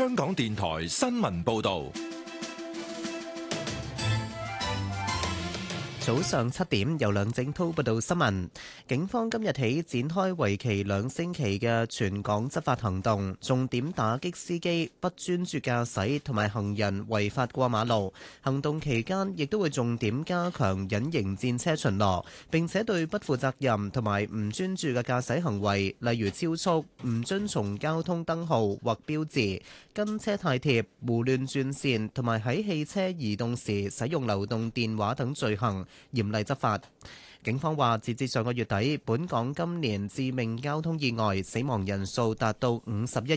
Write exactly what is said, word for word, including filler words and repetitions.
香港電台新聞報道。 早上七點，由梁正濤報道新聞。警方今日起展開為期兩星期嘅全港執法行動，重點打擊司機不專注駕駛同埋行人違法過馬路。行動期間亦都會重點加強隱形戰車巡邏，並且對不負責任同埋唔專注嘅駕駛行為，例如超速、唔遵從交通燈號或標誌、跟車太貼、胡亂轉線同埋喺汽車移動時使用流動電話等罪行嚴厲執法。警方話，截至上個月底，本港今年致命交通意外死亡人數達到五十一